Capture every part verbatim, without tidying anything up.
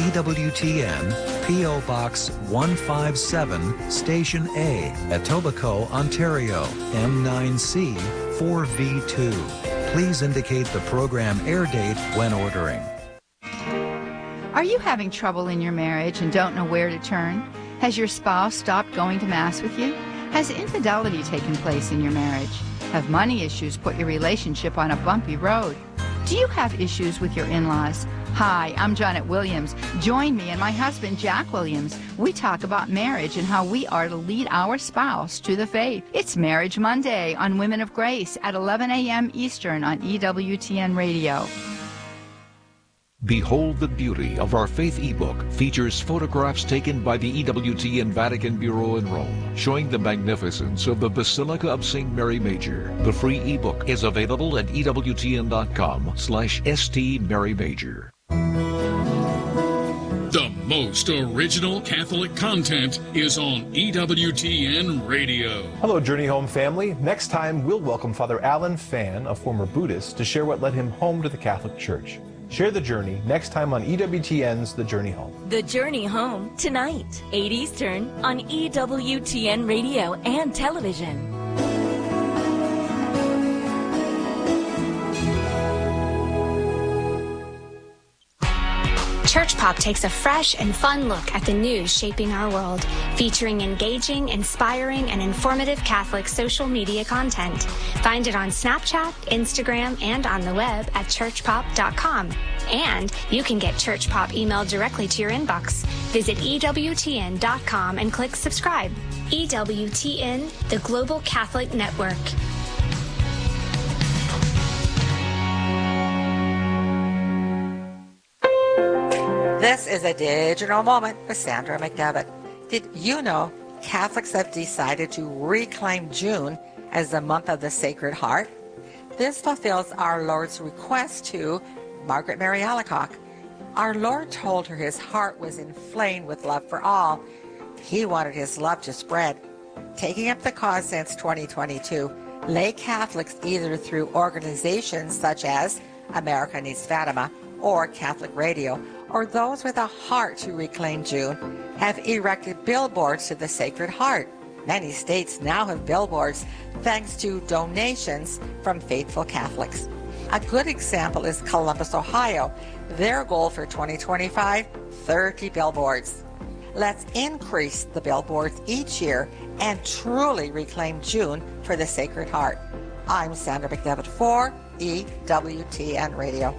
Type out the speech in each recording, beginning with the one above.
E W T N, P O Box one five seven, Station A, Etobicoke, Ontario, M nine C four V two. Please indicate the program air date when ordering. Are you having trouble in your marriage and don't know where to turn? Has your spouse stopped going to Mass with you? Has infidelity taken place in your marriage? Have money issues put your relationship on a bumpy road? Do you have issues with your in-laws? Hi, I'm Janet Williams. Join me and my husband, Jack Williams. We talk about marriage and how we are to lead our spouse to the faith. It's Marriage Monday on Women of Grace at eleven a.m. Eastern on E W T N Radio. Behold the Beauty of Our Faith ebook features photographs taken by the E W T N Vatican Bureau in Rome, showing the magnificence of the Basilica of Saint Mary Major. The free ebook is available at E W T N dot com slash S T Mary Major. The most original Catholic content is on E W T N Radio. Hello, Journey Home family. Next time, we'll welcome Father Alan Fan, a former Buddhist, to share what led him home to the Catholic Church. Share the journey next time on E W T N's The Journey Home. The Journey Home, tonight, eight Eastern, on E W T N Radio and television. Church Pop takes a fresh and fun look at the news shaping our world, featuring engaging, inspiring, and informative Catholic social media content. Find it on Snapchat, Instagram, and on the web at church pop dot com. And you can get Church Pop emailed directly to your inbox. Visit E W T N dot com and click subscribe. E W T N, the Global Catholic Network. This is a digital moment with Sandra McDevitt. Did you know Catholics have decided to reclaim June as the month of the Sacred Heart? This fulfills our Lord's request to Margaret Mary Alacoque. Our Lord told her his heart was inflamed with love for all. He wanted his love to spread. Taking up the cause since twenty twenty-two, lay Catholics, either through organizations such as America Needs Fatima or Catholic Radio, or those with a heart to reclaim June, have erected billboards to the Sacred Heart. Many states now have billboards thanks to donations from faithful Catholics. A good example is Columbus, Ohio. Their goal for twenty twenty-five, thirty billboards. Let's increase the billboards each year and truly reclaim June for the Sacred Heart. I'm Sandra McDevitt for E W T N Radio.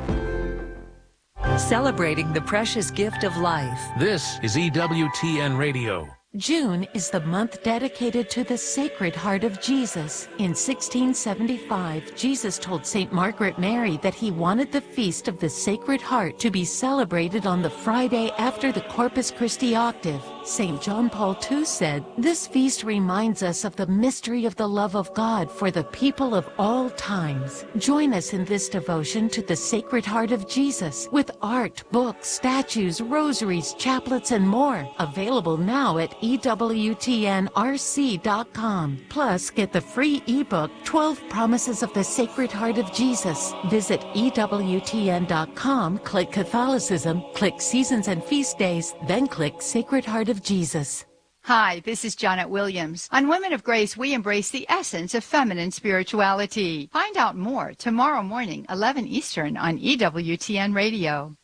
Celebrating the precious gift of life. This is E W T N Radio. June is the month dedicated to the Sacred Heart of Jesus. In sixteen seventy-five, Jesus told Saint Margaret Mary that he wanted the Feast of the Sacred Heart to be celebrated on the Friday after the Corpus Christi octave. Saint John Paul the Second said, "This feast reminds us of the mystery of the love of God for the people of all times." Join us in this devotion to the Sacred Heart of Jesus with art, books, statues, rosaries, chaplets, and more. Available now at E W T N R C dot com. Plus, get the free ebook, twelve Promises of the Sacred Heart of Jesus. Visit E W T N dot com, click Catholicism, click Seasons and Feast Days, then click Sacred Heart of Jesus. Hi, this is Janet Williams. On Women of Grace, we embrace the essence of feminine spirituality. Find out more tomorrow morning, eleven Eastern on E W T N Radio.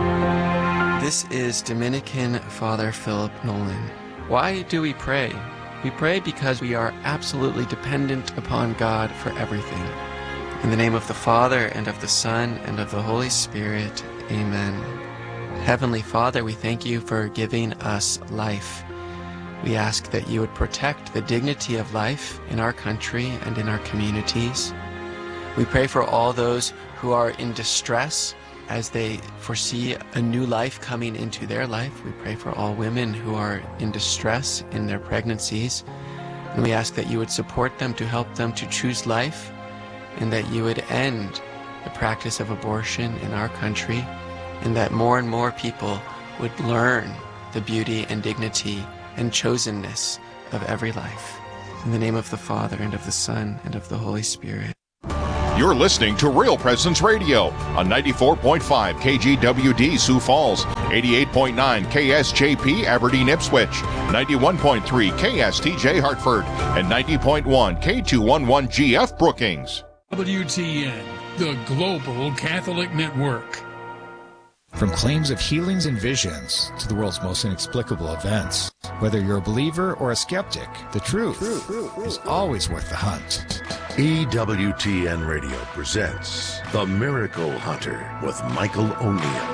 This is Dominican Father Philip Nolan. Why do we pray? We pray because we are absolutely dependent upon God for everything. In the name of the Father, and of the Son, and of the Holy Spirit, amen. Heavenly Father, we thank you for giving us life. We ask that you would protect the dignity of life in our country and in our communities. We pray for all those who are in distress as they foresee a new life coming into their life. We pray for all women who are in distress in their pregnancies. And we ask that you would support them to help them to choose life, and that you would end the practice of abortion in our country, and that more and more people would learn the beauty and dignity and chosenness of every life. In the name of the Father, and of the Son, and of the Holy Spirit. You're listening to Real Presence Radio on ninety-four point five K G W D Sioux Falls, eighty-eight point nine K S J P Aberdeen Ipswich, ninety-one point three K S T J Hartford, and ninety point one K two eleven G F Brookings. W T N, the Global Catholic Network. From claims of healings and visions to the world's most inexplicable events, whether you're a believer or a skeptic, the truth is always worth the hunt. E W T N Radio presents The Miracle Hunter with Michael O'Neill.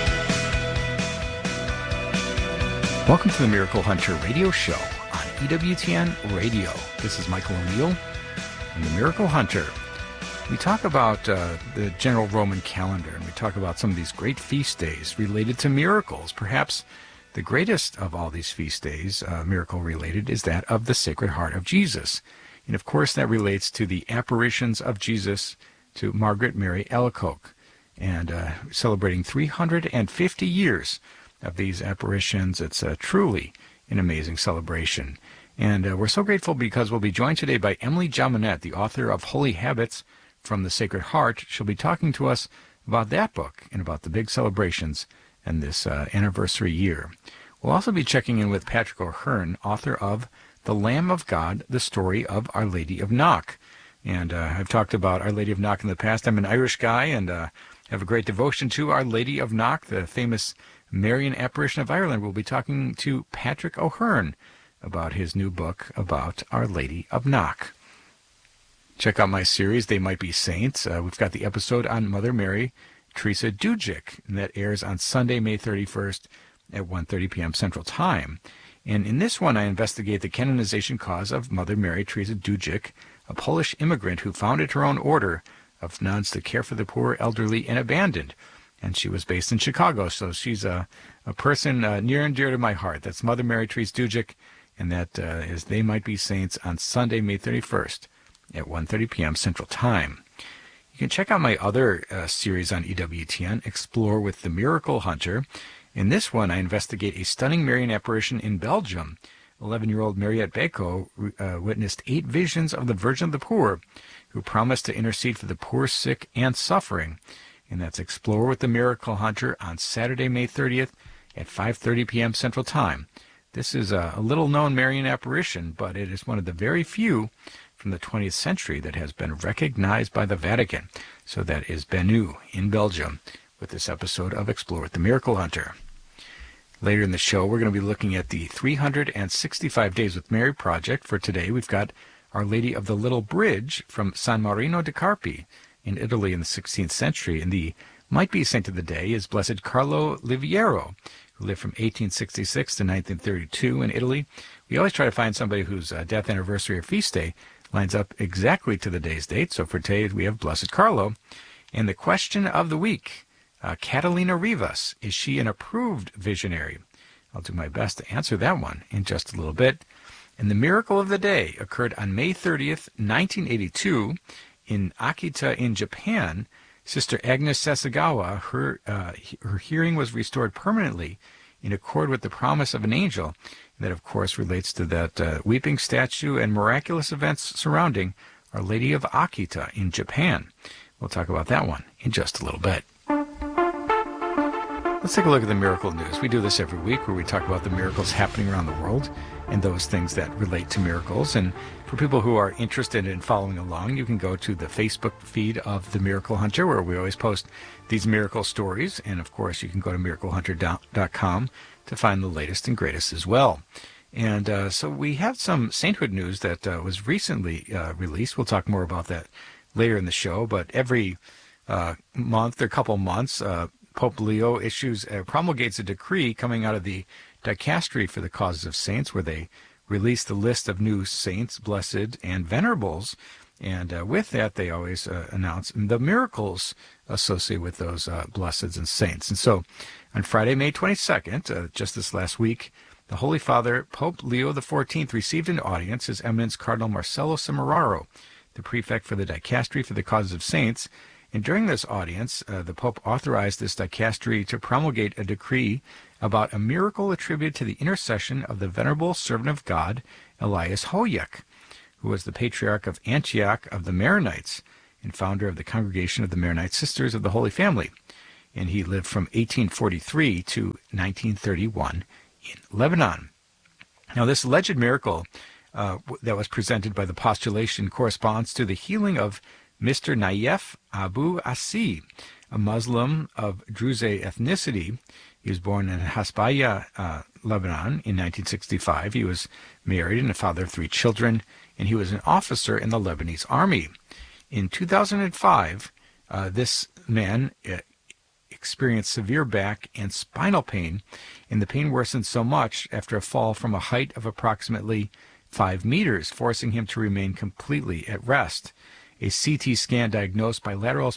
Welcome to the Miracle Hunter radio show on E W T N Radio. This is Michael O'Neill and the Miracle Hunter. We talk about uh, the general Roman calendar, and we talk about some of these great feast days related to miracles. Perhaps the greatest of all these feast days, uh, miracle-related, is that of the Sacred Heart of Jesus. And of course, that relates to the apparitions of Jesus to Margaret Mary Alacoque, and uh, celebrating three hundred fifty years of these apparitions. It's uh, truly an amazing celebration. And uh, we're so grateful because we'll be joined today by Emily Jaminet, the author of Holy Habits from the Sacred Heart. She'll be talking to us about that book and about the big celebrations in this uh, anniversary year. We'll also be checking in with Patrick O'Hearn, author of The Lamb of God, the Story of Our Lady of Knock. And uh, I've talked about Our Lady of Knock in the past. I'm an Irish guy and uh, have a great devotion to Our Lady of Knock, the famous Marian apparition of Ireland. We'll be talking to Patrick O'Hearn about his new book about Our Lady of Knock. Check out my series, They Might Be Saints. Uh, we've got the episode on Mother Mary Teresa Dujic, and that airs on Sunday, May thirty-first at one thirty p.m. Central Time. And in this one, I investigate the canonization cause of Mother Mary Teresa Dujic, a Polish immigrant who founded her own order of nuns to care for the poor, elderly, and abandoned. And she was based in Chicago, so she's a, a person uh, near and dear to my heart. That's Mother Mary Teresa Dujic, and that uh, is They Might Be Saints on Sunday, May thirty-first at one thirty p.m. Central Time. You can check out my other uh, series on E W T N, Explore with the Miracle Hunter. In this one, I investigate a stunning Marian apparition in Belgium. eleven-year-old Mariette Beko uh, witnessed eight visions of the Virgin of the Poor, who promised to intercede for the poor, sick, and suffering. And that's Explore with the Miracle Hunter on Saturday, May thirtieth at five thirty p.m. Central Time. This is a, a little-known Marian apparition, but it is one of the very few from the twentieth century that has been recognized by the Vatican. So that is Benu in Belgium with this episode of Explore with the Miracle Hunter. Later in the show, we're going to be looking at the three hundred sixty-five Days with Mary project. For today, we've got Our Lady of the Little Bridge from San Marino de Carpi in Italy in the sixteenth century. And the might-be saint of the day is Blessed Carlo Liviero, who lived from eighteen sixty-six to nineteen thirty-two in Italy. We always try to find somebody whose uh, death anniversary or feast day lines up exactly to the day's date. So for today, we have Blessed Carlo. And the question of the week, uh, Catalina Rivas, is she an approved visionary? I'll do my best to answer that one in just a little bit. And the miracle of the day occurred on May thirtieth, nineteen eighty-two, in Akita in Japan. Sister Agnes Sasagawa, her, uh, her hearing was restored permanently in accord with the promise of an angel. That, of course, relates to that uh, weeping statue and miraculous events surrounding Our Lady of Akita in Japan. We'll talk about that one in just a little bit. Let's take a look at the miracle news. We do this every week where we talk about the miracles happening around the world and those things that relate to miracles. And for people who are interested in following along, you can go to the Facebook feed of The Miracle Hunter, where we always post these miracle stories. And, of course, you can go to miracle hunter dot com to find the latest and greatest as well. And uh, so we have some sainthood news that uh, was recently uh, released. We'll talk more about that later in the show. But every uh, month or couple months, uh, Pope Leo issues, uh, promulgates a decree coming out of the Dicastery for the Causes of Saints, where they release the list of new saints, blessed, and venerables. And uh, with that, they always uh, announce the miracles associated with those uh, blesseds and saints. And so on Friday, May twenty-second, uh, just this last week, the Holy Father, Pope Leo the fourteenth, received an audience His Eminence Cardinal Marcello Semeraro, the prefect for the Dicastery for the Causes of Saints. And during this audience, uh, the Pope authorized this dicastery to promulgate a decree about a miracle attributed to the intercession of the venerable servant of God, Elias Hoyek, who was the Patriarch of Antioch of the Maronites and founder of the Congregation of the Maronite Sisters of the Holy Family. and he lived from eighteen forty-three to nineteen thirty-one in Lebanon. Now, this alleged miracle uh, that was presented by the postulation corresponds to the healing of Mister Nayef Abu Asi, a Muslim of Druze ethnicity. He was born in Hasbaya, uh, Lebanon in nineteen sixty-five. He was married and a father of three children, and he was an officer in the Lebanese army. In two thousand five, uh, this man uh, experienced severe back and spinal pain, and the pain worsened so much after a fall from a height of approximately five meters, forcing him to remain completely at rest. A C T scan diagnosed bilateral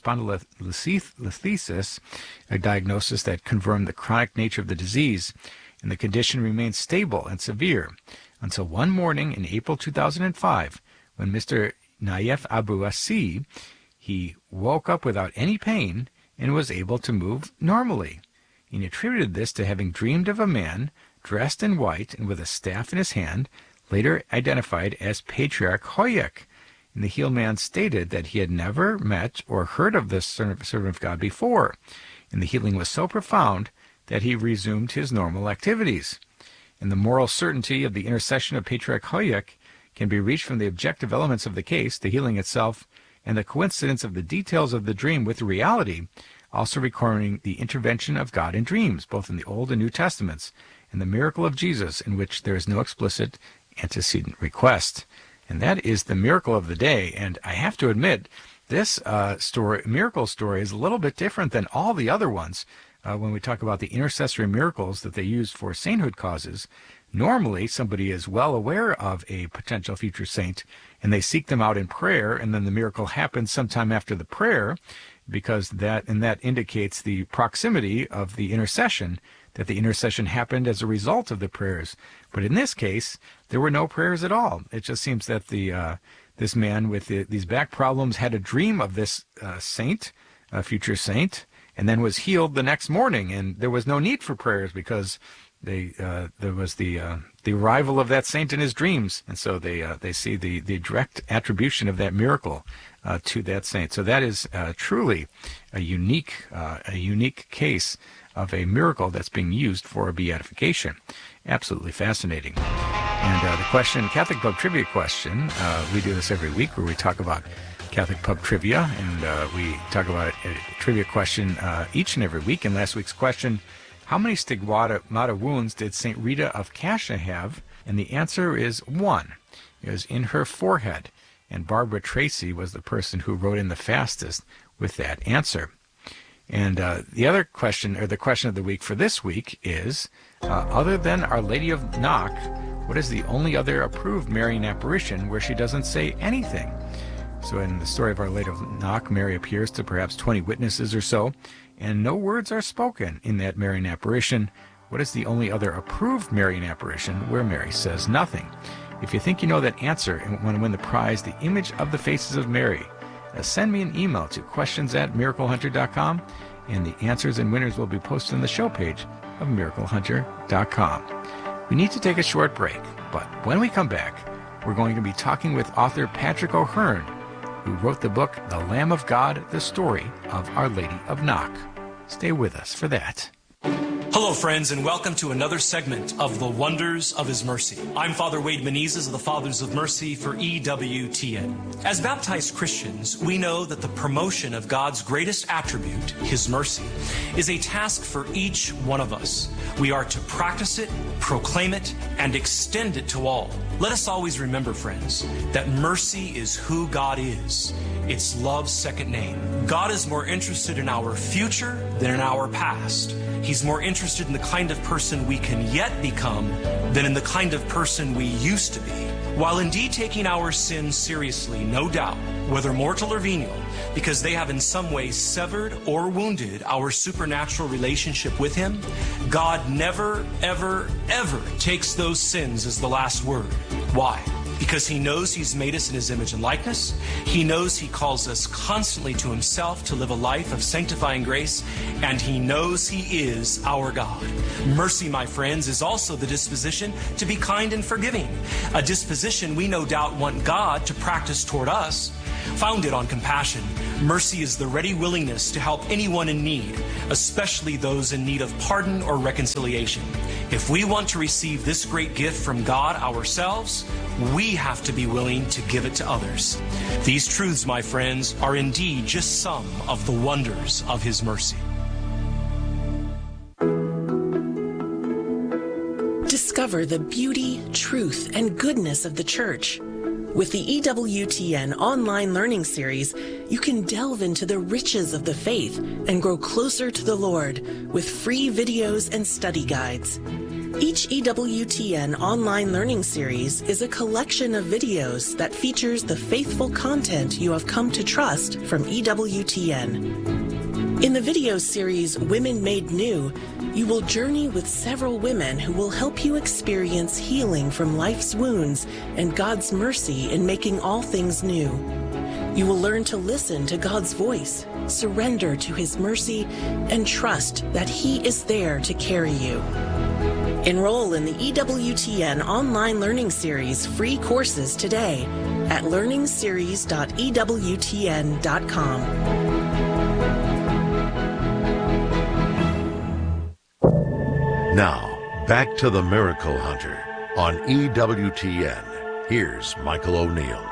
spondylolisthesis, a diagnosis that confirmed the chronic nature of the disease, and the condition remained stable and severe until one morning in April two thousand five, when Mister Nayef Abu Asi, he woke up without any pain and was able to move normally. He attributed this to having dreamed of a man dressed in white and with a staff in his hand, later identified as Patriarch Hoyek. And the healed man stated that he had never met or heard of this servant of God before, and the healing was so profound that he resumed his normal activities. And the moral certainty of the intercession of Patriarch Hoyek can be reached from the objective elements of the case, the healing itself, and the coincidence of the details of the dream with reality, also recording the intervention of God in dreams, both in the Old and New Testaments, and the miracle of Jesus, in which there is no explicit antecedent request. And that is the miracle of the day. And I have to admit, this uh, story, miracle story is a little bit different than all the other ones. Uh, when we talk about the intercessory miracles that they use for sainthood causes, normally somebody is well aware of a potential future saint, and they seek them out in prayer, and then the miracle happens sometime after the prayer, because that and that indicates the proximity of the intercession, that the intercession happened as a result of the prayers. But in this case, there were no prayers at all. It just seems that the uh, this man with the, these back problems had a dream of this uh, saint, a future saint, and then was healed the next morning, and there was no need for prayers because they uh, there was the uh, the arrival of that saint in his dreams, and so they uh, they see the the direct attribution of that miracle uh, to that saint. So that is uh, truly a unique uh, a unique case of a miracle that's being used for a beatification. Absolutely fascinating. And uh, the question, Catholic Pub Trivia question, uh, we do this every week where we talk about Catholic Pub Trivia, and uh, we talk about a, a trivia question uh, each and every week. And last week's question, how many stigmata wounds did Saint Rita of Cascia have? And the answer is one. It was in her forehead. And Barbara Tracy was the person who wrote in the fastest with that answer. And uh, the other question, or the question of the week for this week is, uh, other than Our Lady of Knock, what is the only other approved Marian apparition where she doesn't say anything? So in the story of Our Lady of Knock, Mary appears to perhaps twenty witnesses or so, and no words are spoken in that Marian apparition. What is the only other approved Marian apparition where Mary says nothing? If you think you know that answer and want to win the prize, The Image of the Faces of Mary, Uh, send me an email to questions at miracle hunter dot com, and the answers and winners will be posted on the show page of miracle hunter dot com. We need to take a short break, but when we come back, we're going to be talking with author Patrick O'Hearn, who wrote the book The Lamb of God, The Story of Our Lady of Knock. Stay with us for that. Hello, friends, and welcome to another segment of The Wonders of His Mercy. I'm Father Wade Menezes of the Fathers of Mercy for E W T N. As baptized Christians, we know that the promotion of God's greatest attribute, His mercy, is a task for each one of us. We are to practice it, proclaim it, and extend it to all. Let us always remember, friends, that mercy is who God is. It's love's second name. God is more interested in our future than in our past. He's more interested in the kind of person we can yet become than in the kind of person we used to be. While indeed taking our sins seriously, no doubt, whether mortal or venial, because they have in some way severed or wounded our supernatural relationship with Him, God never, ever, ever takes those sins as the last word. Why? Because He knows He's made us in His image and likeness. He knows He calls us constantly to Himself to live a life of sanctifying grace, and He knows He is our God. Mercy, my friends, is also the disposition to be kind and forgiving, a disposition we no doubt want God to practice toward us, Founded on compassion, mercy is the ready willingness to help anyone in need, especially those in need of pardon or reconciliation. If we want to receive this great gift from God ourselves, we have to be willing to give it to others. These truths, my friends, are indeed just some of the wonders of His mercy. Discover the beauty, truth, and goodness of the Church. With the E W T N online learning series, you can delve into the riches of the faith and grow closer to the Lord with free videos and study guides. Each E W T N online learning series is a collection of videos that features the faithful content you have come to trust from E W T N. In the video series Women Made New, you will journey with several women who will help you experience healing from life's wounds and God's mercy in making all things new. You will learn to listen to God's voice, surrender to His mercy, and trust that He is there to carry you. Enroll in the E W T N online learning series free courses today at learning series dot E W T N dot com. Now, back to the Miracle Hunter on E W T N. Here's Michael O'Neill.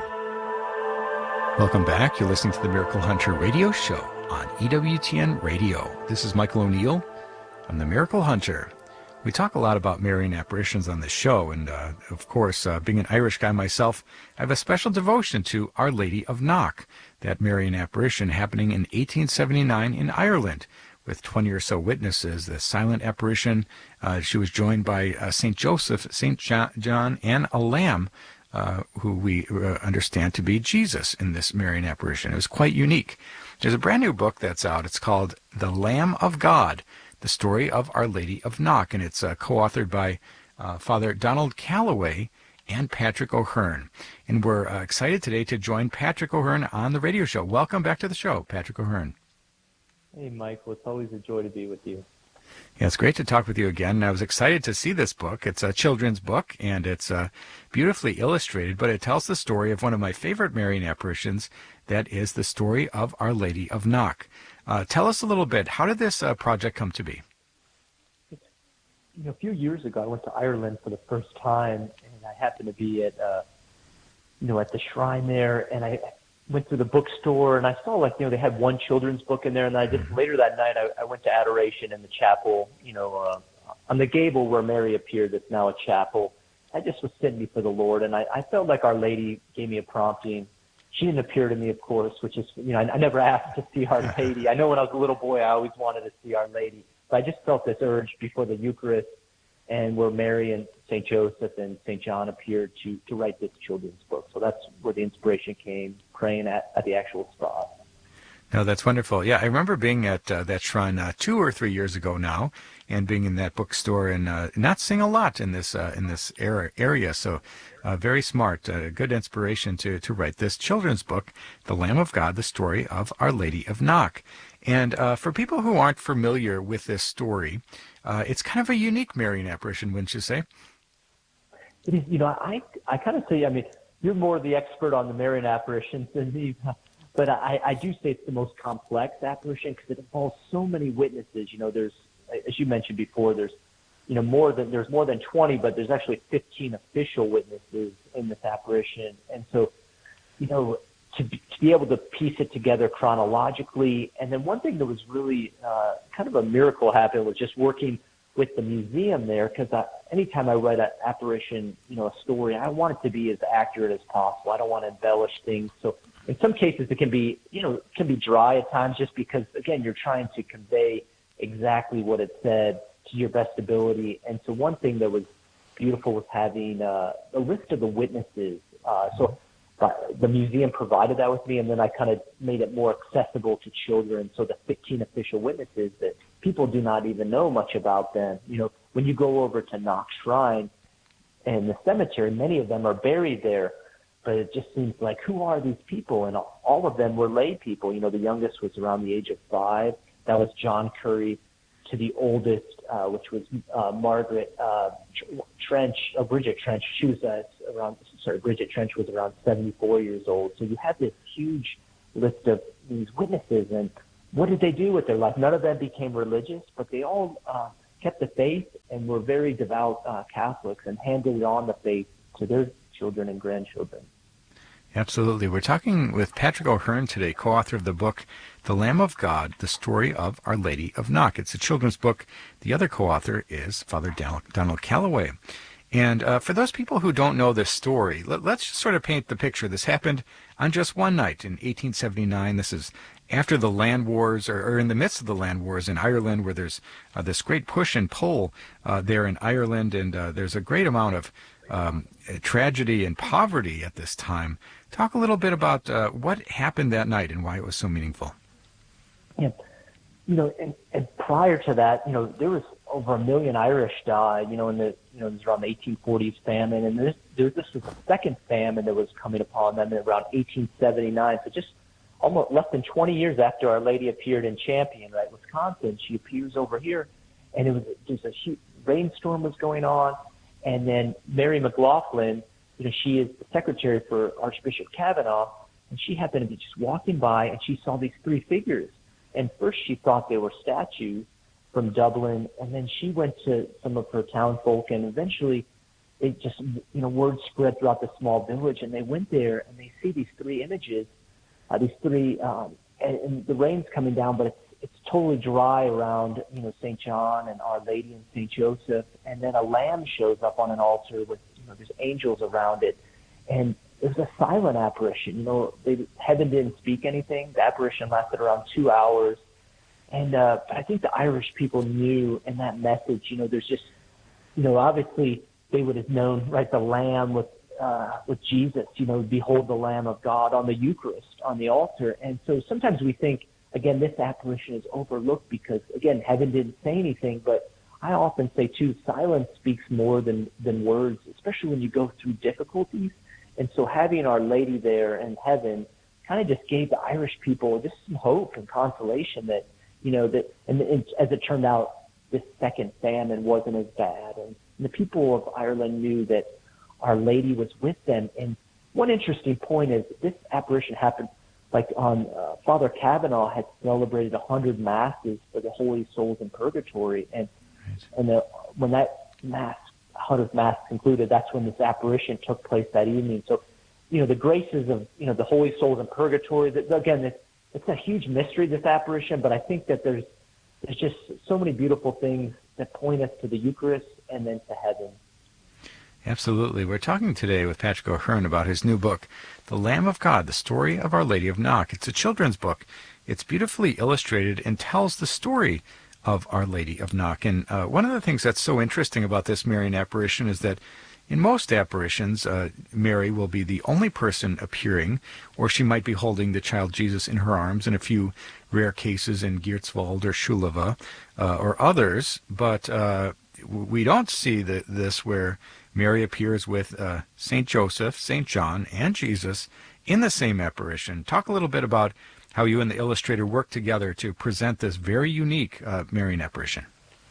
Welcome back. You're listening to the Miracle Hunter radio show on E W T N Radio. This is Michael O'Neill. I'm the Miracle Hunter. We talk a lot about Marian apparitions on the show, and uh, of course, uh, being an Irish guy myself, I have a special devotion to Our Lady of Knock, that Marian apparition happening in eighteen seventy-nine in Ireland. With twenty or so witnesses, the silent apparition. Uh, she was joined by uh, Saint Joseph, Saint John, and a lamb, uh, who we uh, understand to be Jesus in this Marian apparition. It was quite unique. There's a brand new book that's out. It's called The Lamb of God, The Story of Our Lady of Knock, and it's uh, co-authored by uh, Father Donald Calloway and Patrick O'Hearn. And we're uh, excited today to join Patrick O'Hearn on the radio show. Welcome back to the show, Patrick O'Hearn. Hey, Michael. It's always a joy to be with you. Yeah, it's great to talk with you again. I was excited to see this book. It's a children's book, and it's uh, beautifully illustrated, but it tells the story of one of my favorite Marian apparitions, that is the story of Our Lady of Knock. Uh, tell us a little bit, how did this uh, project come to be? You know, a few years ago, I went to Ireland for the first time, and I happened to be at, uh, you know, at the shrine there, and I went to the bookstore, and I saw, like, you know, they had one children's book in there, and I just, later that night, I, I went to adoration in the chapel, you know, uh, on the gable where Mary appeared, that's now a chapel. I just was sitting before the Lord, and I, I felt like Our Lady gave me a prompting. She didn't appear to me, of course, which is, you know, I, I never asked to see Our Lady. I know when I was a little boy, I always wanted to see Our Lady, but I just felt this urge before the Eucharist, and where Mary and Saint Joseph and Saint John appeared to, to write this children's book. So that's where the inspiration came, praying at, at the actual spot. No, that's wonderful. Yeah, I remember being at uh, that shrine uh, two or three years ago now, and being in that bookstore, and uh, not seeing a lot in this uh, in this era, area. So, uh, very smart, uh, good inspiration to to write this children's book, The Lamb of God, the story of Our Lady of Knock. And uh, for people who aren't familiar with this story, uh, it's kind of a unique Marian apparition, wouldn't you say? It is. You know, I I kind of say, I mean, you're more the expert on the Marian apparitions than me. But I, I do say it's the most complex apparition because it involves so many witnesses. You know, there's, as you mentioned before, there's, you know, more than there's more than twenty, but there's actually fifteen official witnesses in this apparition. And so, you know, to be, to be able to piece it together chronologically, and then one thing that was really uh, kind of a miracle happened was just working with the museum there, because anytime I write an apparition, you know, a story, I want it to be as accurate as possible. I don't want to embellish things. So in some cases, it can be, you know, it can be dry at times just because, again, you're trying to convey exactly what it said to your best ability. And so one thing that was beautiful was having uh, a list of the witnesses. Uh, so uh, the museum provided that with me, and then I kind of made it more accessible to children. So the fifteen official witnesses that people do not even know much about them. You know, when you go over to Knock Shrine and the cemetery, many of them are buried there. But it just seems like, who are these people? And all of them were lay people. You know, the youngest was around the age of five. That was John Curry. To the oldest, uh, which was uh, Margaret uh, Trench, uh, Bridget Trench. She was uh, around, sorry, Bridget Trench was around seventy-four years old. So you have this huge list of these witnesses, and what did they do with their life? None of them became religious, but they all uh, kept the faith and were very devout uh, Catholics and handed on the faith to their children and grandchildren. Absolutely. We're talking with Patrick O'Hearn today, co-author of the book, The Lamb of God, The Story of Our Lady of Knock. It's a children's book. The other co-author is Father Donald Calloway. And uh, for those people who don't know this story, let, let's just sort of paint the picture. This happened on just one night in eighteen seventy-nine. This is after the land wars, or, or in the midst of the land wars in Ireland, where there's uh, this great push and pull uh, there in Ireland, and uh, there's a great amount of um, tragedy and poverty at this time. Talk a little bit about uh, what happened that night and why it was so meaningful. Yeah, you know, and, and prior to that, you know, there was over a million Irish died, you know, in the, you know, it was around the eighteen forties famine, and this, there, this was the second famine that was coming upon them in around eighteen seventy-nine. So just almost less than twenty years after Our Lady appeared in Champion, right, Wisconsin, she appears over here, and it was just a huge rainstorm was going on, and then Mary McLaughlin, you know, she is the secretary for Archbishop Kavanaugh, and she happened to be just walking by, and she saw these three figures. And first she thought they were statues from Dublin, and then she went to some of her townfolk, and eventually it just, you know, word spread throughout the small village, and they went there, and they see these three images, uh, these three, um, and, and the rain's coming down, but it's it's totally dry around, you know, Saint John and Our Lady and Saint Joseph, and then a lamb shows up on an altar with, you know, there's angels around it, and it was a silent apparition. You know, they, heaven didn't speak anything. The apparition lasted around two hours, and uh, I think the Irish people knew in that message, you know, there's just, you know, obviously they would have known, right, the lamb with uh, with Jesus, you know, behold the Lamb of God on the Eucharist, on the altar, and so sometimes we think, again, this apparition is overlooked because, again, heaven didn't say anything, but I often say, too, silence speaks more than, than words, especially when you go through difficulties. And so having Our Lady there in heaven kind of just gave the Irish people just some hope and consolation that, you know, that, and, and as it turned out, this second famine wasn't as bad. And, and the people of Ireland knew that Our Lady was with them. And one interesting point is this apparition happened like on uh, Father Kavanaugh had celebrated a hundred masses for the holy souls in purgatory, and right. and the, when that mass, hundredth mass concluded, that's when this apparition took place that evening. So, you know, the graces of, you know, the holy souls in purgatory. That, again, it's, it's a huge mystery, this apparition, but I think that there's there's just so many beautiful things that point us to the Eucharist and then to heaven. Absolutely. We're talking today with Patrick O'Hearn about his new book, The Lamb of God, The Story of Our Lady of Knock. It's a children's book. It's beautifully illustrated and tells the story of Our Lady of Knock. And uh, one of the things that's so interesting about this Marian apparition is that in most apparitions, uh, Mary will be the only person appearing, or she might be holding the child Jesus in her arms in a few rare cases in Geertswald or Shulava uh, or others. But uh, we don't see the, this where Mary appears with uh, Saint Joseph, Saint John, and Jesus in the same apparition. Talk a little bit about how you and the illustrator work together to present this very unique uh, Marian apparition.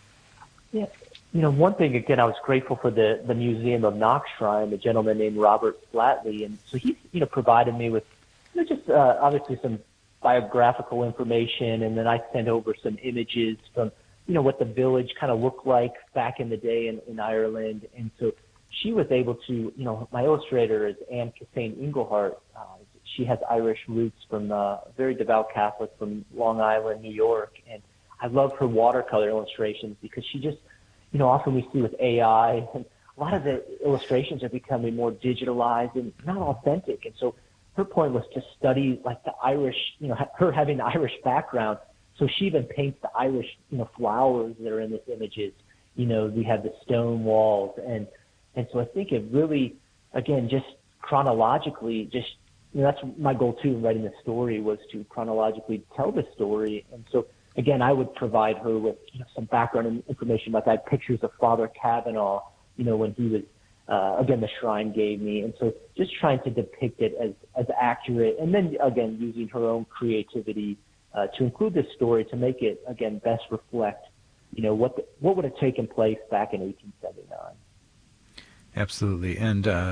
Yeah, you know, one thing, again, I was grateful for the, the Museum of Knock Shrine, a gentleman named Robert Flatley, and so he, you know, provided me with, you know, just uh, obviously some biographical information, and then I sent over some images from, you know, what the village kind of looked like back in the day in, in Ireland, and so she was able to, you know, my illustrator is Anne Cassane Englehart. Uh, she has Irish roots from uh, a very devout Catholic from Long Island, New York. And I love her watercolor illustrations because she just, you know, often we see with A I, and a lot of the illustrations are becoming more digitalized and not authentic. And so her point was to study like the Irish, you know, her having the Irish background. So she even paints the Irish, you know, flowers that are in the images. You know, we have the stone walls, and And so I think it really, again, just chronologically, just, you know, that's my goal too in writing the story, was to chronologically tell the story. And so, again, I would provide her with, you know, some background information about that, pictures of Father Kavanaugh, you know, when he was, uh, again, the shrine gave me. And so just trying to depict it as, as accurate. And then, again, using her own creativity uh, to include this story to make it, again, best reflect, you know, what the, what would have taken place back in eighteen seventy-nine. Absolutely. And uh,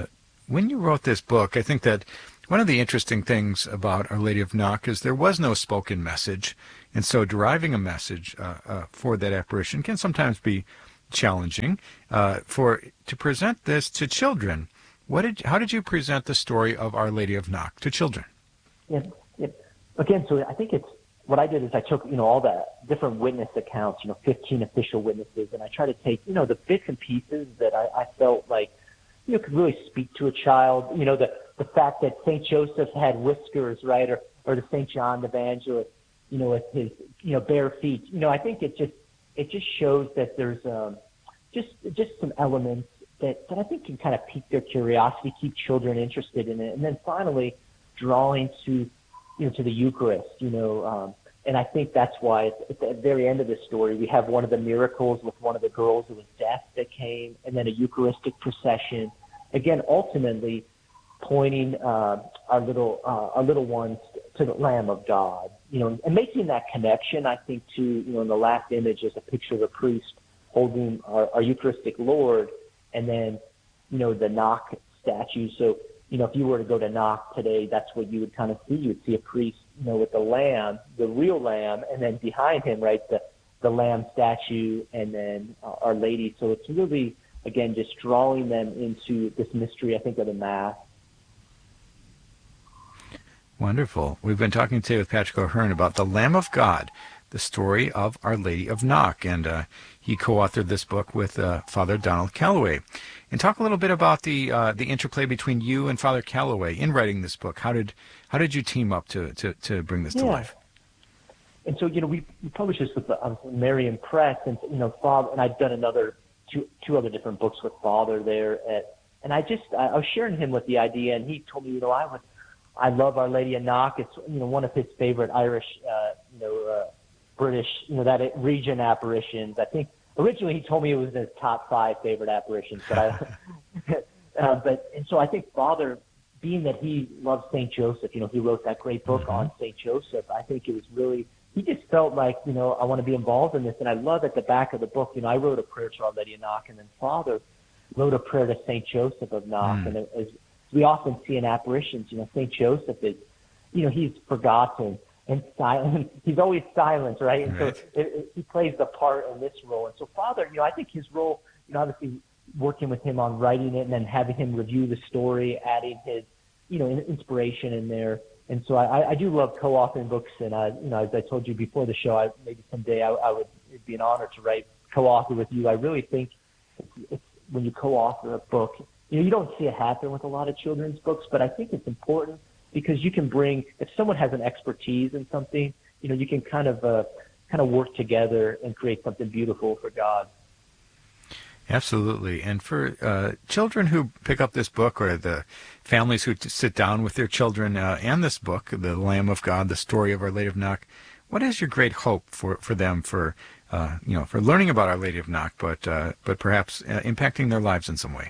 when you wrote this book, I think that one of the interesting things about Our Lady of Knock is there was no spoken message, and so deriving a message uh, uh, for that apparition can sometimes be challenging. Uh, for to present this to children, what did how did you present the story of Our Lady of Knock to children? Yeah, yeah. Again, so I think it's what I did is I took you know all the different witness accounts, you know, fifteen official witnesses, and I tried to take you know the bits and pieces that I, I felt like you know could really speak to a child. You know, the the fact that Saint Joseph had whiskers, right, or or the Saint John the Evangelist, you know, with his you know bare feet. You know, I think it just it just shows that there's um, just just some elements that, that I think can kind of pique their curiosity, keep children interested in it, and then finally drawing to you know to the Eucharist. You know, um, and I think that's why at, at the very end of the story we have one of the miracles with one of the girls who was deaf that came, and then a Eucharistic procession. Again, ultimately pointing uh, our little uh, our little ones to the Lamb of God, you know, and making that connection. I think to you know in the last image is a picture of a priest holding our, our Eucharistic Lord, and then you know the Knock statue. So you know if you were to go to Knock today, that's what you would kind of see. You would see a priest, you know, with the lamb, the real lamb, and then behind him, right, the the lamb statue, and then uh, Our Lady. So it's really again just drawing them into this mystery, I think, of the Mass. Wonderful. We've been talking today with Patrick O'Hearn about the Lamb of God, the story of Our Lady of Knock, and uh, he co-authored this book with uh, Father Donald Calloway. And talk a little bit about the uh, the interplay between you and Father Calloway in writing this book. How did how did you team up to to, to bring this yeah. to life? And so you know we, we published this with uh, Marian Press, and you know Father and I've done another two two other different books with Father there, at, and I just I, I was sharing him with the idea, and he told me you know I would. I love Our Lady of Knock. It's you know one of his favorite Irish, uh, you know, uh, British, you know that region apparitions. I think originally he told me it was his top five favorite apparitions, but I, uh, but and so I think Father, being that he loves Saint Joseph, you know, he wrote that great book mm-hmm. on Saint Joseph. I think it was really he just felt like you know I want to be involved in this, and I love at the back of the book, you know, I wrote a prayer to Our Lady of Knock, and then Father wrote a prayer to Saint Joseph of Knock, mm. and it was. We often see in apparitions, you know, Saint Joseph is, you know, he's forgotten and silent. He's always silent, right? And right. so it, it, he plays the part in this role. And so Father, you know, I think his role, you know, obviously working with him on writing it and then having him review the story, adding his, you know, inspiration in there. And so I, I do love co-authoring books. And, I, you know, as I told you before the show, I, maybe someday I, I would, it'd be an honor to write, co-author with you. I really think it's, it's when you co-author a book, you know, you don't see it happen with a lot of children's books, but I think it's important because you can bring, if someone has an expertise in something, you know, you can kind of, uh, kind of work together and create something beautiful for God. Absolutely. And for uh, children who pick up this book, or the families who t- sit down with their children uh, and this book, The Lamb of God, the story of Our Lady of Knock, what is your great hope for, for them for, uh, you know, for learning about Our Lady of Knock, but, uh, but perhaps uh, impacting their lives in some way?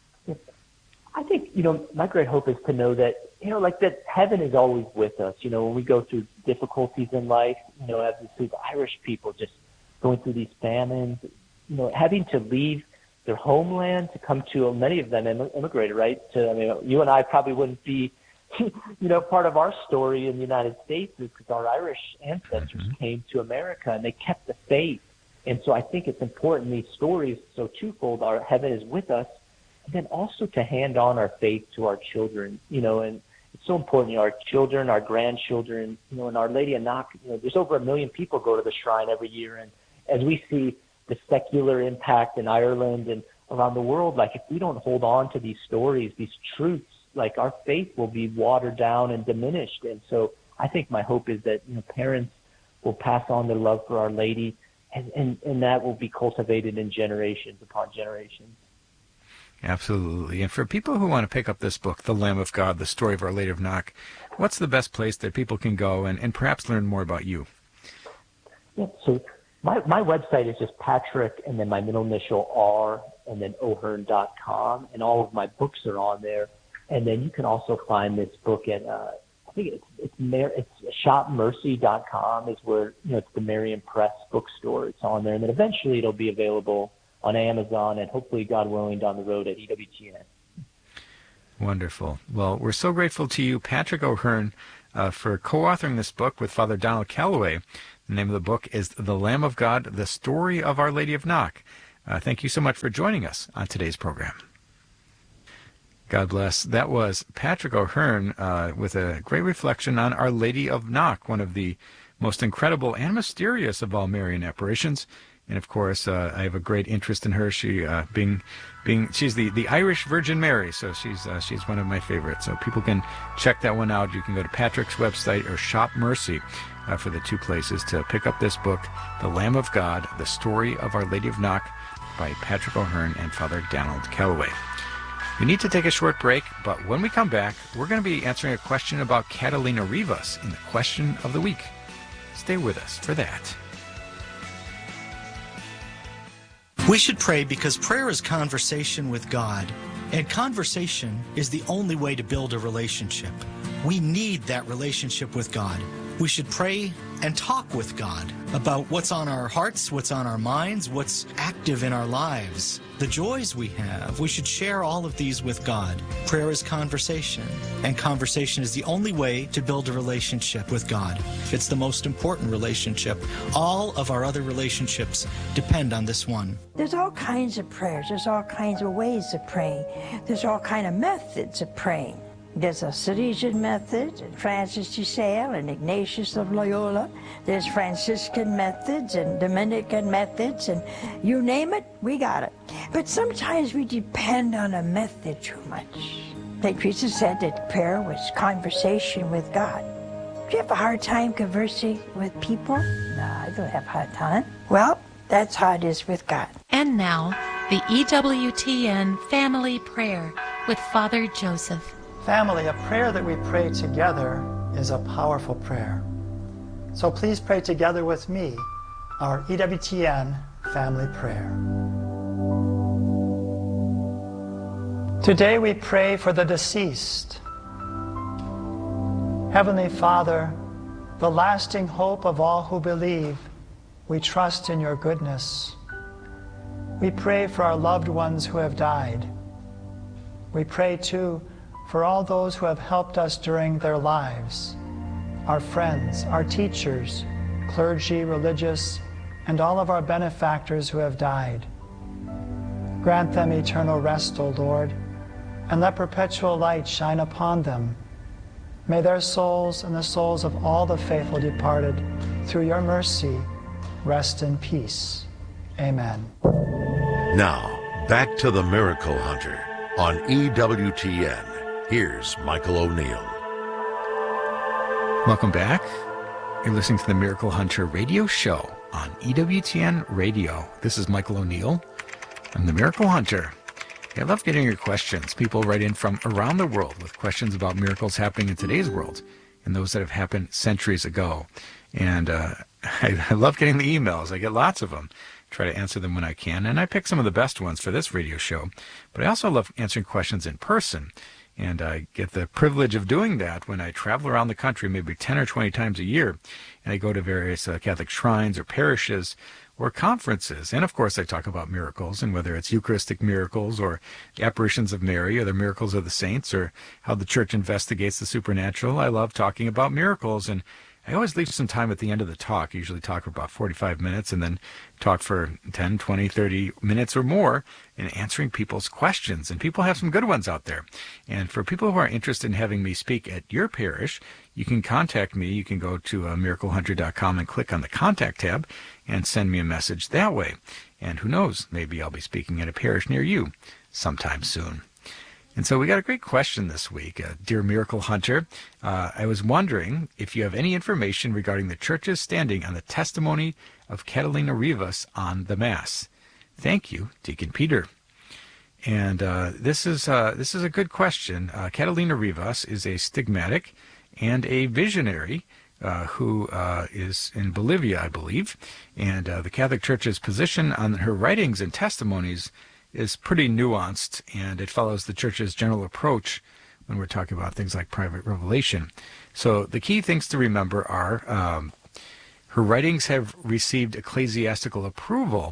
I think, you know, my great hope is to know that, you know, like that heaven is always with us. You know, when we go through difficulties in life, you know, as the Irish people just going through these famines, you know, having to leave their homeland to come to, many of them immigrated, right? To, I mean, you and I probably wouldn't be, you know, part of our story in the United States is because our Irish ancestors mm-hmm. came to America and they kept the faith. And so I think it's important, these stories, so twofold, our heaven is with us, and then also to hand on our faith to our children, you know, and it's so important, you know, our children, our grandchildren, you know, and Our Lady of Knock, you know, there's over a million people go to the shrine every year. And as we see the secular impact in Ireland and around the world, like if we don't hold on to these stories, these truths, like our faith will be watered down and diminished. And so I think my hope is that, you know, parents will pass on their love for Our Lady, and, and, and that will be cultivated in generations upon generations. Absolutely. And for people who want to pick up this book, The Lamb of God, the story of Our Lady of Knock, what's the best place that people can go and, and perhaps learn more about you? Yeah, so my, my website is just Patrick and then my middle initial R and then O'Hearn dot com, and all of my books are on there. And then you can also find this book at, uh, I think it's it's, Mar- it's shop mercy dot com is where, you know, it's the Marian Press bookstore. It's on there. And then eventually it'll be available on Amazon and hopefully, God willing, down the road at E W T N. Wonderful. Well, we're so grateful to you, Patrick O'Hearn, uh, for co-authoring this book with Father Donald Calloway. The name of the book is The Lamb of God, The Story of Our Lady of Knock. Uh, thank you so much for joining us on today's program. God bless. That was Patrick O'Hearn uh, with a great reflection on Our Lady of Knock, one of the most incredible and mysterious of all Marian apparitions. And of course, uh, I have a great interest in her. She uh, being, being, she's the, the Irish Virgin Mary, so she's uh, she's one of my favorites. So people can check that one out. You can go to Patrick's website or Shop Mercy uh, for the two places to pick up this book, The Lamb of God: The Story of Our Lady of Knock, by Patrick O'Hearn and Father Donald Calloway. We need to take a short break, but when we come back, we're going to be answering a question about Catalina Rivas in the Question of the Week. Stay with us for that. We should pray because prayer is conversation with God, and conversation is the only way to build a relationship. We need that relationship with God. We should pray and talk with God about what's on our hearts, what's on our minds, what's active in our lives, the joys we have. We should share all of these with God. Prayer is conversation, and conversation is the only way to build a relationship with God. It's the most important relationship. All of our other relationships depend on this one. There's all kinds of prayers. There's all kinds of ways of praying. There's all kinds of methods of praying. There's a Salesian method, and Francis de Sales and Ignatius of Loyola. There's Franciscan methods and Dominican methods, and you name it, we got it. But sometimes we depend on a method too much. Saint Teresa said that prayer was conversation with God. Do you have a hard time conversing with people? No, I don't have a hard time. Well, that's how it is with God. And now, the E W T N Family Prayer with Father Joseph. Family, a prayer that we pray together is a powerful prayer. So please pray together with me our E W T N family prayer. Today we pray for the deceased. Heavenly Father, the lasting hope of all who believe, we trust in your goodness. We pray for our loved ones who have died. We pray too for all those who have helped us during their lives, our friends, our teachers, clergy, religious, and all of our benefactors who have died. Grant them eternal rest, O Lord, and let perpetual light shine upon them. May their souls and the souls of all the faithful departed, through your mercy, rest in peace. Amen. Now, back to the Miracle Hunter on E W T N. Here's Michael O'Neill. Welcome back. You're listening to the Miracle Hunter radio show on E W T N Radio. This is Michael O'Neill. I'm the Miracle Hunter. I love getting your questions. People write in from around the world with questions about miracles happening in today's world and those that have happened centuries ago. And uh, I, I love getting the emails. I get lots of them. Try to answer them when I can. And I pick some of the best ones for this radio show. But I also love answering questions in person. And I get the privilege of doing that when I travel around the country, maybe ten or twenty times a year, and I go to various uh, Catholic shrines or parishes or conferences. And, of course, I talk about miracles, and whether it's Eucharistic miracles or apparitions of Mary or the miracles of the saints or how the Church investigates the supernatural. I love talking about miracles, and I always leave some time at the end of the talk. I usually talk for about forty-five minutes and then talk for ten, twenty, thirty minutes or more in answering people's questions. And people have some good ones out there. And for people who are interested in having me speak at your parish, you can contact me. You can go to uh, miracle hunter dot com and click on the Contact tab and send me a message that way. And who knows, maybe I'll be speaking at a parish near you sometime soon. And so we got a great question this week. Uh, Dear Miracle Hunter, uh, I was wondering if you have any information regarding the Church's standing on the testimony of Catalina Rivas on the Mass. Thank you, Deacon Peter. And uh, this is uh, this is a good question. Uh, Catalina Rivas is a stigmatic and a visionary uh, who uh, is in Bolivia, I believe. And uh, the Catholic Church's position on her writings and testimonies is pretty nuanced, and it follows the Church's general approach when we're talking about things like private revelation. So the key things to remember are um, her writings have received ecclesiastical approval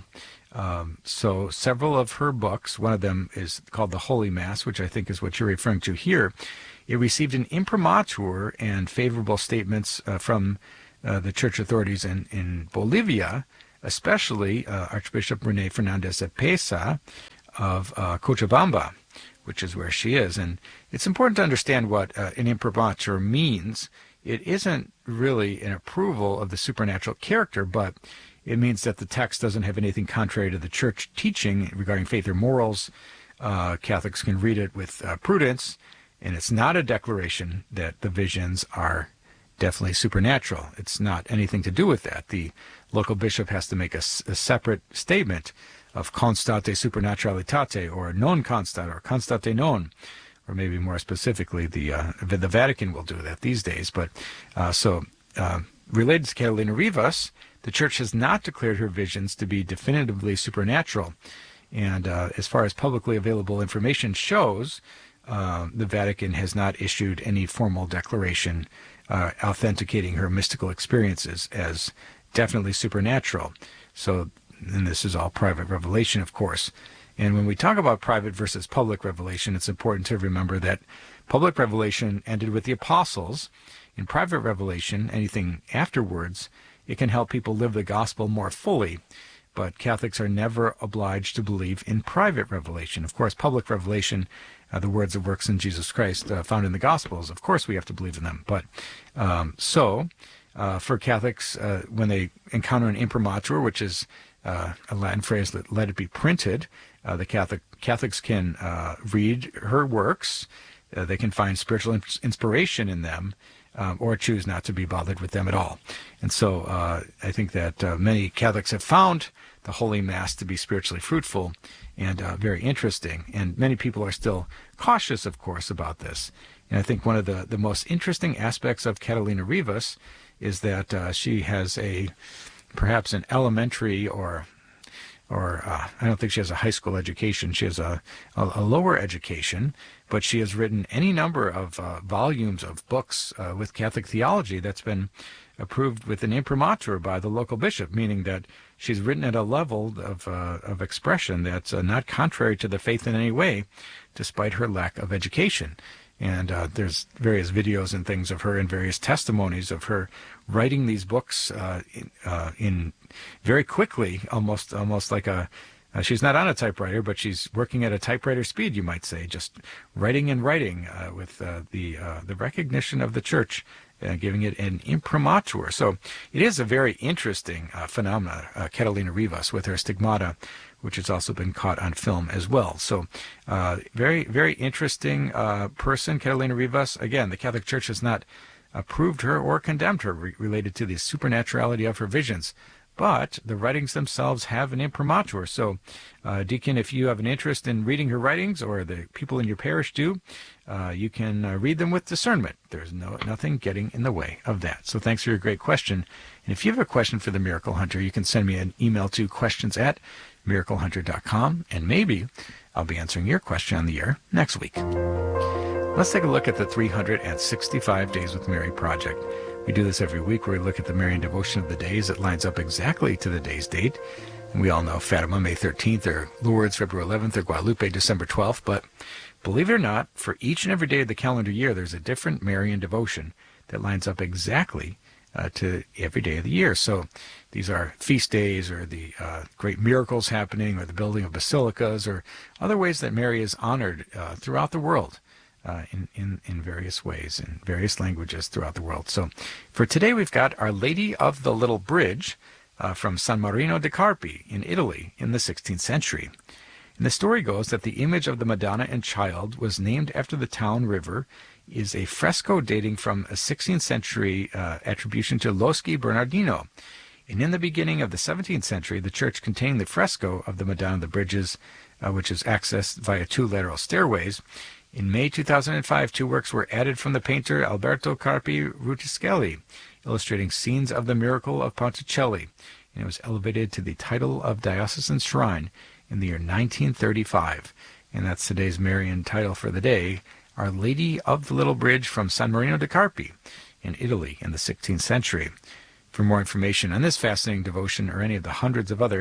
Um, so several of her books, one of them is called The Holy Mass, which I think is what you're referring to here. It received an imprimatur and favorable statements uh, from uh, the church authorities in, in Bolivia, especially uh, Archbishop Rene Fernandez de Pesa of uh, Cochabamba, which is where she is. And it's important to understand what uh, an imprimatur means. It isn't really an approval of the supernatural character, but it means that the text doesn't have anything contrary to the church teaching regarding faith or morals. Uh, Catholics can read it with uh, prudence, and it's not a declaration that the visions are definitely supernatural. It's not anything to do with that. The local bishop has to make a, a separate statement of constate supernaturalitate, or non constate, or constate non, or maybe more specifically, the uh, the Vatican will do that these days. But uh, so uh, related to Catalina Rivas, the Church has not declared her visions to be definitively supernatural, and uh, as far as publicly available information shows, uh, the Vatican has not issued any formal declaration uh, authenticating her mystical experiences as definitely supernatural. So, and this is all private revelation, of course. And when we talk about private versus public revelation, it's important to remember that public revelation ended with the apostles. In private revelation, anything afterwards, it can help people live the gospel more fully. But Catholics are never obliged to believe in private revelation. Of course, public revelation, uh, the words of works in Jesus Christ uh, found in the Gospels, of course we have to believe in them. But um, so, uh, for Catholics, uh, when they encounter an imprimatur, which is uh, a Latin phrase, let, let it be printed, uh, the Catholic Catholics can uh, read her works. Uh, they can find spiritual ins- inspiration in them, um, or choose not to be bothered with them at all. And so uh, I think that uh, many Catholics have found the Holy Mass to be spiritually fruitful and uh, very interesting. And many people are still cautious, of course, about this. And I think one of the, the most interesting aspects of Catalina Rivas is that uh, she has a perhaps an elementary or or uh, I don't think she has a high school education. She has a, a, a lower education, but she has written any number of uh, volumes of books uh, with Catholic theology that's been approved with an imprimatur by the local bishop, meaning that she's written at a level of uh, of expression that's uh, not contrary to the faith in any way, despite her lack of education. And uh, there's various videos and things of her and various testimonies of her writing these books uh, in, uh, in very quickly, almost almost like a, uh, she's not on a typewriter, but she's working at a typewriter speed, you might say, just writing and writing uh, with uh, the uh, the recognition of the Church, uh, giving it an imprimatur. So it is a very interesting uh, phenomena, uh, Catalina Rivas, with her stigmata, which has also been caught on film as well. So uh, very, very interesting uh, person, Catalina Rivas. Again, the Catholic Church has not approved her or condemned her re- related to the supernaturality of her visions, but the writings themselves have an imprimatur. So, uh, Deacon, if you have an interest in reading her writings, or the people in your parish do, uh, you can uh, read them with discernment. There's no nothing getting in the way of that. So thanks for your great question. And if you have a question for the Miracle Hunter, you can send me an email to questions at miracle hunter dot com, and maybe I'll be answering your question on the air next week. Let's take a look at the three hundred sixty-five Days with Mary project. We do this every week, where we look at the Marian devotion of the days. It lines up exactly to the day's date. And we all know Fatima, May thirteenth, or Lourdes, February eleventh, or Guadalupe, December twelfth. But believe it or not, for each and every day of the calendar year, there's a different Marian devotion that lines up exactly uh, to every day of the year. So these are feast days, or the uh, great miracles happening, or the building of basilicas, or other ways that Mary is honored uh, throughout the world. Uh, in, in, in various ways, in various languages throughout the world. So for today, we've got Our Lady of the Little Bridge uh, from San Marino de Carpi in Italy in the sixteenth century. And the story goes that the image of the Madonna and Child was named after the town river, is a fresco dating from a sixteenth century uh, attribution to Loschi Bernardino. And in the beginning of the seventeenth century, the church contained the fresco of the Madonna of the Bridges, uh, which is accessed via two lateral stairways. In May two thousand five, two works were added from the painter Alberto Carpi Ruticelli, illustrating scenes of the miracle of Ponticelli, and it was elevated to the title of diocesan shrine in the year nineteen thirty-five. And that's today's Marian title for the day, Our Lady of the Little Bridge from San Marino de Carpi in Italy in the sixteenth century. For more information on this fascinating devotion, or any of the hundreds of other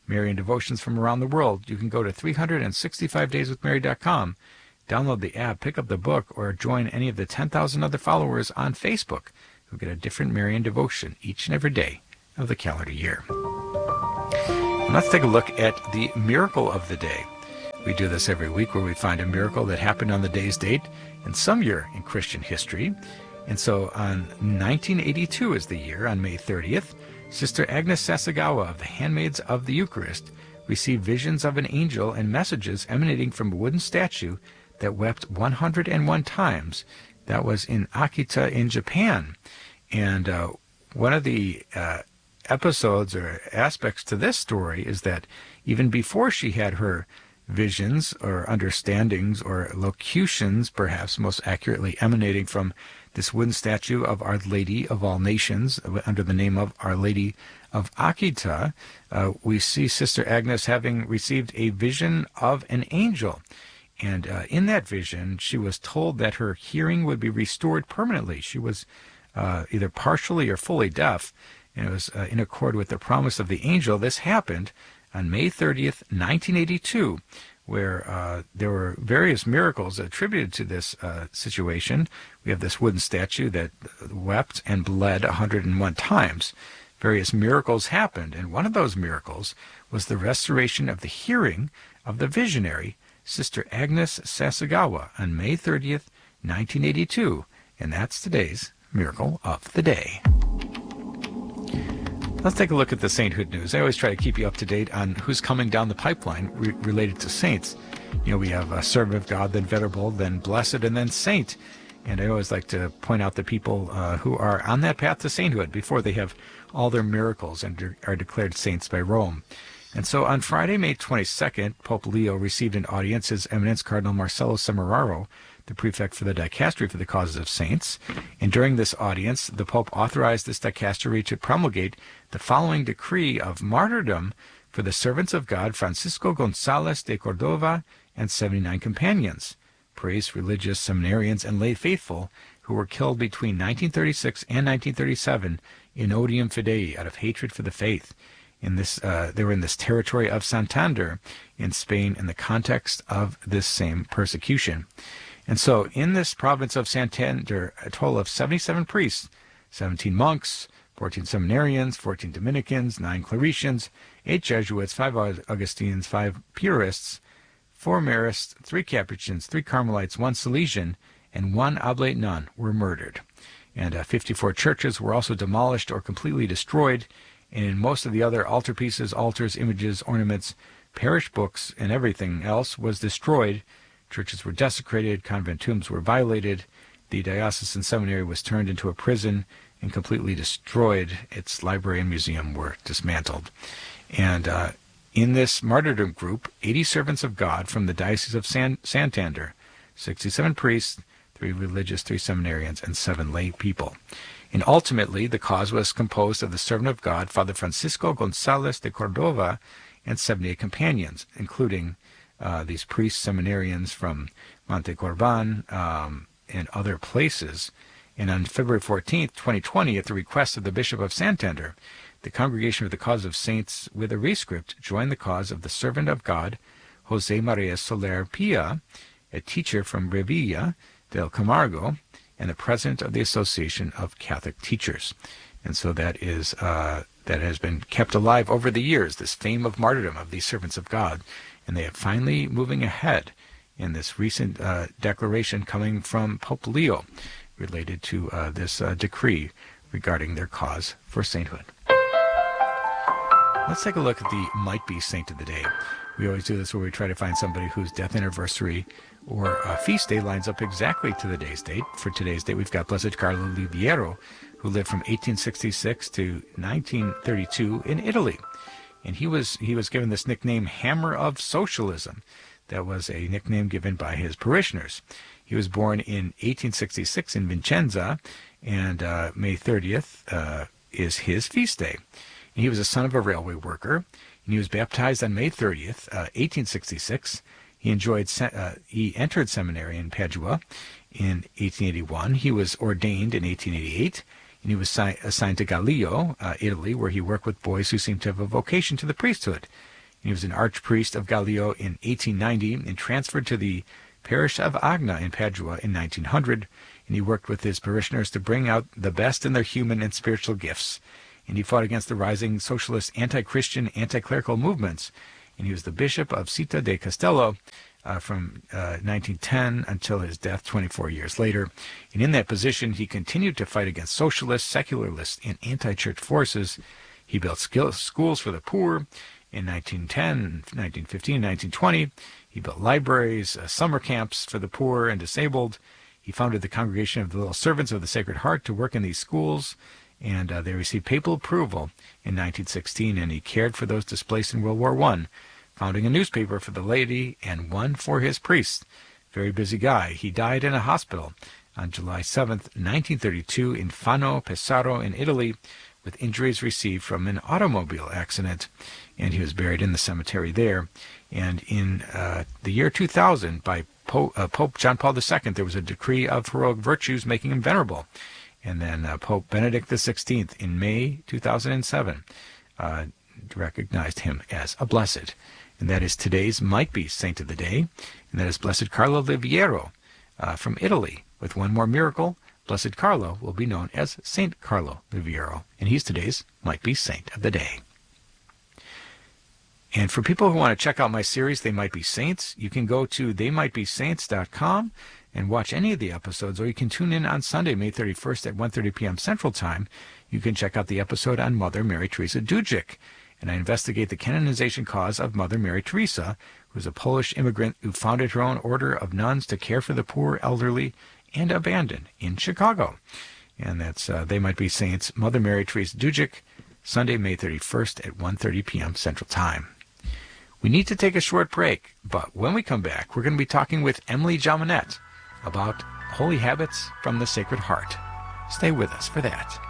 Marian devotions from around the world, you can go to three hundred sixty-five days with mary dot com, download the app, pick up the book, or join any of the ten thousand other followers on Facebook who get a different Marian devotion each and every day of the calendar year. And let's take a look at the miracle of the day. We do this every week where we find a miracle that happened on the day's date in some year in Christian history. And so on nineteen eighty-two is the year, on May thirtieth, Sister Agnes Sasagawa of the Handmaids of the Eucharist received visions of an angel and messages emanating from a wooden statue that wept one hundred one times. That was in Akita in Japan. And uh, one of the uh, episodes or aspects to this story is that even before she had her visions or understandings or locutions, perhaps most accurately emanating from this wooden statue of Our Lady of All Nations under the name of Our Lady of Akita, uh, we see Sister Agnes having received a vision of an angel. And uh, in that vision, she was told that her hearing would be restored permanently. She was uh, either partially or fully deaf, and it was uh, in accord with the promise of the angel. This happened on May thirtieth, nineteen eighty-two, where uh, there were various miracles attributed to this uh, situation. We have this wooden statue that wept and bled one hundred one times. Various miracles happened, and one of those miracles was the restoration of the hearing of the visionary, Sister Agnes Sasagawa, on May thirtieth, nineteen eighty-two, and that's today's Miracle of the Day. Let's take a look at the sainthood news. I always try to keep you up to date on who's coming down the pipeline re- related to saints. You know, we have a servant of God, then venerable, then blessed, and then saint. And I always like to point out the people uh, who are on that path to sainthood before they have all their miracles and de- are declared saints by Rome. And so on Friday, May twenty-second, Pope Leo received an audience His Eminence Cardinal Marcello Semeraro, the prefect for the Dicastery for the Causes of Saints. And during this audience, the Pope authorized this dicastery to promulgate the following decree of martyrdom for the servants of God, Francisco González de Cordova and seventy-nine companions, priests, religious, seminarians, and lay faithful who were killed between nineteen thirty-six and nineteen thirty-seven in odium fidei, out of hatred for the faith. In this, uh, they were in this territory of Santander in Spain in the context of this same persecution. And so in this province of Santander, a total of seventy-seven priests, seventeen monks, fourteen seminarians, fourteen Dominicans, nine Claretians, eight Jesuits, five Augustines, five Piarists, four Marists, three Capuchins, three Carmelites, one Salesian, and one Oblate nun were murdered. And uh, fifty-four churches were also demolished or completely destroyed, and in most of the other altarpieces, altars, images, ornaments, parish books, and everything else was destroyed. Churches were desecrated, convent tombs were violated, the diocesan seminary was turned into a prison and completely destroyed. Its library and museum were dismantled. And uh, in this martyrdom group, eighty servants of God from the Diocese of San- Santander, sixty-seven priests, three religious, three seminarians, and seven lay people. And ultimately, the cause was composed of the servant of God, Father Francisco González de Cordova, and seventy-eight companions, including uh, these priests, seminarians from Monte Corban um, and other places. And on February fourteenth, twenty twenty, at the request of the Bishop of Santander, the Congregation of the Cause of Saints with a rescript joined the cause of the servant of God, Jose Maria Soler Pia, a teacher from Revilla del Camargo, and the president of the Association of Catholic Teachers. And so that is uh, that has been kept alive over the years, this fame of martyrdom of these servants of God. And they are finally moving ahead in this recent uh, declaration coming from Pope Leo related to uh, this uh, decree regarding their cause for sainthood. Let's take a look at the might-be saint of the day. We always do this where we try to find somebody whose death anniversary or uh, feast day lines up exactly to the day's date. For today's date, we've got Blessed Carlo Liviero, who lived from eighteen sixty-six to nineteen thirty-two in Italy. And he was he was given this nickname, Hammer of Socialism. That was a nickname given by his parishioners. He was born in eighteen sixty-six in Vicenza, and uh, May thirtieth uh, is his feast day. And he was a son of a railway worker, and he was baptized on May thirtieth, uh, eighteen sixty-six. He enjoyed. Uh, he entered seminary in Padua in eighteen eighty-one. He was ordained in eighteen eighty-eight, and he was si- assigned to Gallio, uh, Italy, where he worked with boys who seemed to have a vocation to the priesthood. He was an archpriest of Gallio in eighteen ninety and transferred to the parish of Agna in Padua in nineteen hundred, and he worked with his parishioners to bring out the best in their human and spiritual gifts. And he fought against the rising socialist, anti-Christian, anti-clerical movements. And he was the bishop of Città de Castello uh, from uh, nineteen ten until his death twenty-four years later. And in that position, he continued to fight against socialist, secularist, and anti-church forces. He built skill- schools for the poor in nineteen ten, nineteen fifteen, nineteen twenty. He built libraries, uh, summer camps for the poor and disabled. He founded the Congregation of the Little Servants of the Sacred Heart to work in these schools, and uh, they received papal approval in nineteen sixteen, and he cared for those displaced in World War One, founding a newspaper for the laity and one for his priests. Very busy guy. He died in a hospital on July seventh, nineteen thirty-two in Fano, Pesaro in Italy, with injuries received from an automobile accident, and he was buried in the cemetery there. And in uh, the year two thousand, by Pope, uh, Pope John Paul the Second, there was a decree of heroic virtues making him venerable. And then uh, Pope Benedict the Sixteenth, in May two thousand seven, uh, recognized him as a blessed. And that is today's Might Be Saint of the Day, and that is Blessed Carlo Liviero uh, from Italy. With one more miracle, Blessed Carlo will be known as Saint Carlo Liviero, and he's today's Might Be Saint of the Day. And for people who want to check out my series, They Might Be Saints, you can go to they might be saints dot com and watch any of the episodes, or you can tune in on Sunday, May thirty-first at one thirty p.m. Central Time. You can check out the episode on Mother Mary Teresa Dujic, and I investigate the canonization cause of Mother Mary Teresa, who was a Polish immigrant who founded her own order of nuns to care for the poor, elderly, and abandoned in Chicago. And that's uh, They Might Be Saints, Mother Mary Teresa Dujic, Sunday, May thirty-first at one thirty p.m. Central Time. We need to take a short break, but when we come back, we're going to be talking with Emily Jaminet about holy habits from the Sacred Heart. Stay with us for that.